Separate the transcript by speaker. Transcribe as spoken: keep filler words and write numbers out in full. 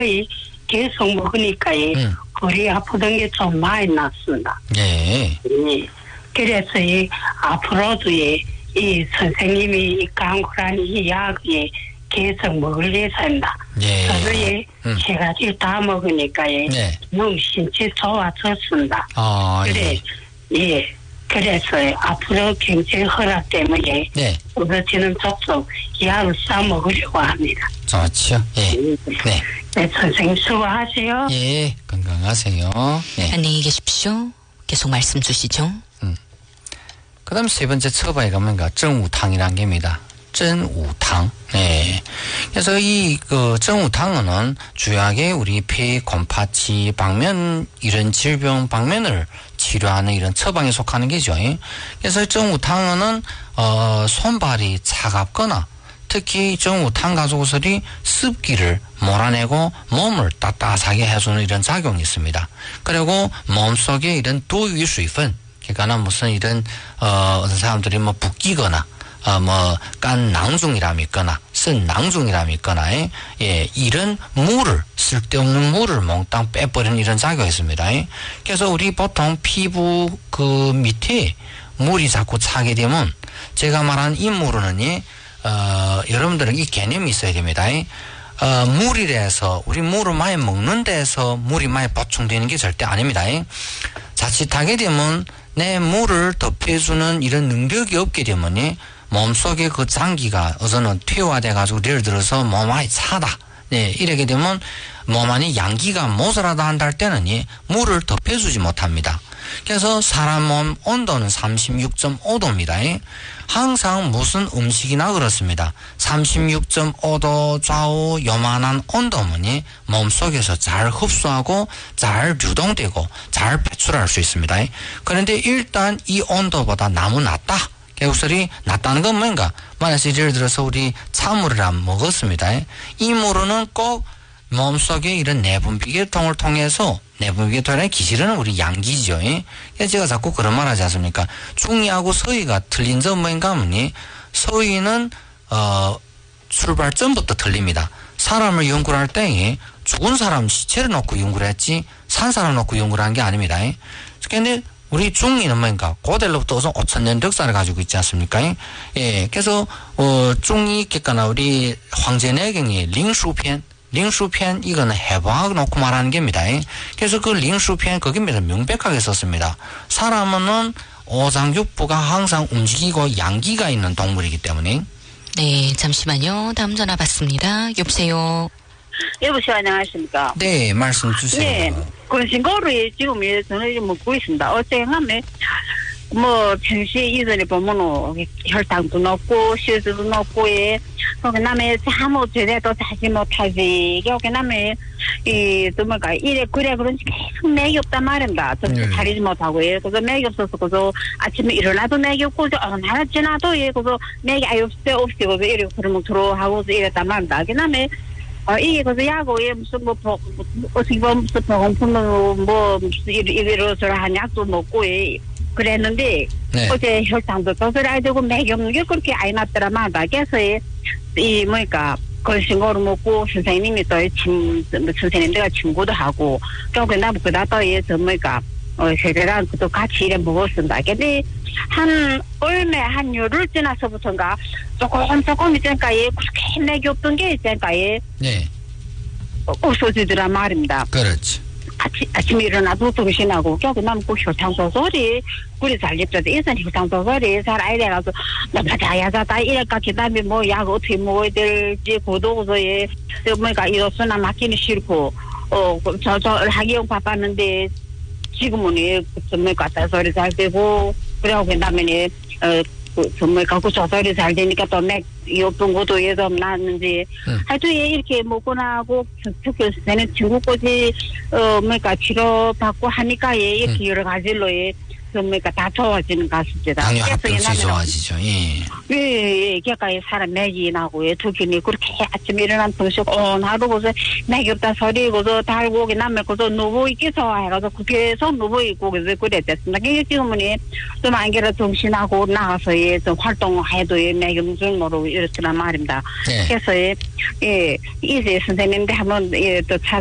Speaker 1: 계속 먹으니까 음. 허리 아프던 게 좀 많이 났습니다.
Speaker 2: 예.
Speaker 1: 예. 그래서 이 앞으로도 이, 이 선생님이 이 강구라는 이 약을 계속 먹을 예정입니다.
Speaker 2: 예.
Speaker 1: 저도 예,
Speaker 2: 음.
Speaker 1: 세 가지 다 먹으니까 예,
Speaker 2: 네.
Speaker 1: 너무 신체 좋아졌습니다.
Speaker 2: 아,
Speaker 1: 그래, 예. 예. 그래서 앞으로 경제 허락 때문에
Speaker 2: 네.
Speaker 1: 어르신은 족속 약을 싸 먹으려고 합니다.
Speaker 2: 좋죠. 예. 네.
Speaker 1: 네, 선생님 수고하세요.
Speaker 2: 예, 건강하세요. 예.
Speaker 3: 안녕히 계십시오. 계속 말씀 주시죠.
Speaker 2: 음. 그 다음 세 번째 처방에 가면 정우탕이라는 게입니다. 정우탕. 네. 그래서 이, 그, 정우탕은 주요하게 우리 폐, 곰파치, 방면, 이런 질병 방면을 치료하는 이런 처방에 속하는 게죠. 그래서 정우탕은, 어, 손발이 차갑거나 특히 정우탕 가지고서리 습기를 몰아내고 몸을 따뜻하게 해주는 이런 작용이 있습니다. 그리고 몸속에 이런 도유 수입은, 그러니까 무슨 이런, 어, 어떤 사람들이 뭐 붓기거나, 어, 뭐, 간 낭중이라면 있거나, 쓴 낭중이라면 있거나, 예, 이런 물을, 쓸데없는 물을 몽땅 빼버리는 이런 작용이 있습니다. 그래서 우리 보통 피부 그 밑에 물이 자꾸 차게 되면, 제가 말한 이 물은, 어, 여러분들은 이 개념이 있어야 됩니다. 어, 물이라서, 우리 물을 많이 먹는 데서 물이 많이 보충되는 게 절대 아닙니다. 자칫하게 되면, 내 물을 덮여주는 이런 능력이 없게 되면, 몸속에 그 장기가 우선은 퇴화돼가지고 예를 들어서 몸 안이 차다. 네, 이렇게 되면 몸 안에 양기가 모자라다 한다 할 때는 예, 물을 덮여주지 못합니다. 그래서 사람 몸 온도는 삼십육 점 오 도입니다. 항상 무슨 음식이나 그렇습니다. 삼십육 점 오 도 좌우 요만한 온도면 몸속에서 잘 흡수하고 잘 유동되고 잘 배출할 수 있습니다. 그런데 일단 이 온도보다 너무 낮다. 개국설이 낮다는 건 뭔가? 만약에 예를 들어서 우리 찬물을 안 먹었습니다. 이 물은 꼭 몸속에 이런 내분비계통을 통해서 내분비계통의 기질은 우리 양기죠. 그래서 제가 자꾸 그런 말 하지 않습니까? 중이하고 서의가 틀린 점 뭔가 하면 서의는 어, 출발점부터 틀립니다. 사람을 연구를 할 때 죽은 사람 시체를 놓고 연구를 했지 산 사람 놓고 연구를 한 게 아닙니다. 그런데 우리 중이는 뭔가 고대로부터 우선 오천 년 역사를 가지고 있지 않습니까? 예, 그래서 어 중이 께까나 우리 황제내경의 링수편, 링수편 이거는 해부학 놓고 말하는 겁니다. 그래서 그 링수편 거기입니다 명백하게 썼습니다. 사람은 오장육부가 항상 움직이고 양기가 있는 동물이기 때문에.
Speaker 3: 네, 잠시만요. 다음 전화 받습니다. 여보세요.
Speaker 4: 여보세요, 안녕하십니까?
Speaker 2: 네, 말씀 주세요.
Speaker 4: 네, 건신거루에 지금 저는 좀 먹고 있습니다. 어째 하면 뭐 평시에 이전에 보면은 혈당도 높고 실수도 높고 예, 그다음에 잠을 제대로 자지 못하지. 그다음에 이또 뭐가 이래 그래 그런지 계속 맥이 없단 말입니다. 저
Speaker 2: 네.
Speaker 4: 자리지 못하고 예, 그래서 맥이 없어서 그래서 아침에 일어나도 맥이 없고 어, 하나 지나도 예, 그래서 맥이 아예 없어 없어 그래서 이래 그러면 들어하고 이랬단 말입니다. 그다음에 어, 이게, 그래서 야구에 무슨, 뭐, 보, 어떻게 보면 무슨 보건품으로, 뭐, 무슨, 이러저러 한 약도 먹고, 예, 그랬는데,
Speaker 2: 네.
Speaker 4: 어제 혈당도 조절해야 되고, 맥이 없는 게 그렇게 아이 났더라, 말다. 그래서, 이, 뭐니까, 건신거로 먹고, 선생님이 또, 친, 선생님 내가 친구도 하고, 그리고 나무 그다 또, 예, 저, 뭐니까, 어, 세대랑 또 같이 이래 먹었습니다. 근데, 한, 얼마, 한 열흘 지나서부터인가, 조금, 조금 있으니까, 예, 그렇게 맥이 없던 게 있으니까, 예,
Speaker 2: 네.
Speaker 4: 어, 없어지더라 말입니다.
Speaker 2: 그렇지.
Speaker 4: 아침, 아침에 일어나도 정신하고, 겨우 나면 그 혈당 조절이, 그리 잘 잡혀서, 예전 혈당 조절이 잘 알아가지고, 나 자야자다, 이래까, 그 다음에 뭐, 약 어떻게 먹어야 될지, 고도고서에, 뭐니까, 이로서나 맡기는 싫고, 어, 저, 저, 하기용 바빴는데, 지금은, 예, 뭐니까, 조절이 잘 되고, 그래고 그 다음에, 어, 그, 정말 갖고 조절이 잘 되니까 또 맥, 요쁜 것도 얘도 나왔는지,
Speaker 2: 응.
Speaker 4: 하여튼 얘 이렇게 먹고 나고, 특히 요새는 친구까지, 어, 뭐니까 치료받고 하니까 얘 이렇게 응. 여러 가지로 얘 그러니까 다 좋아지는 것 같습니다.
Speaker 2: 당뇨
Speaker 4: 그래서
Speaker 2: 합병증이
Speaker 4: 옛날에는
Speaker 2: 좋아지죠. 예.
Speaker 4: 예, 예, 객가에 사람 맥이 나고, 예, 특히 그렇게 아침에 일어난 동시 온 하루 고서 맥이 없다 소리 고서 달고기 남의 고서 누워있기 좋아해가지고 계속 누워있고 그래서 그랬댔습니다. 그게 지금은 좀 안개라 정신하고 나가서 예, 좀 활동해도 예, 맥이 무슨 모르고 이렇더란 말입니다.
Speaker 2: 예.
Speaker 4: 그래서 예, 예, 이제 선생님들 한번 예, 또 찾